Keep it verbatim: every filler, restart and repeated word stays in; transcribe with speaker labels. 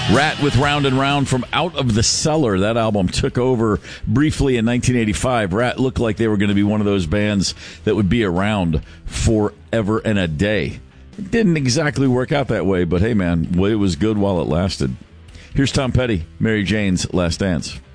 Speaker 1: Rat with Round and Round from Out of the Cellar. That album took over briefly in nineteen eighty-five. Rat looked like they were going to be one of those bands that would be around forever and a day. It didn't exactly work out that way, but hey, man, it was good while it lasted. Here's Tom Petty, Mary Jane's Last Dance.